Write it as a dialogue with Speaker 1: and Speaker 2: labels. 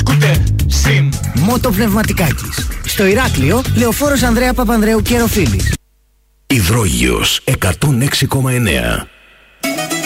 Speaker 1: σκούτερ, συν.
Speaker 2: Μότο Πνευματικάκης. Στο Ηράκλειο, Λεωφόρος Ανδρέα Παπανδρέου και Ροφίλης.
Speaker 3: Υδρόγειος 106,9.